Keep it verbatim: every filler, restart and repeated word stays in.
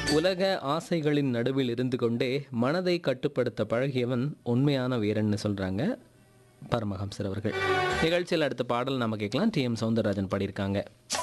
உலக ஆசைகளின் நடுவில் இருந்து கொண்டே மனதை கட்டுப்படுத்த பழகியவன் உண்மையான வீரன்னு சொல்றாங்க பரமஹம்சர் அவர்கள். நிகழ்ச்சியில் அடுத்த பாடல் நம்ம கேட்கலாம். டி எம் சௌந்தரராஜன் பாடியிருக்காங்க.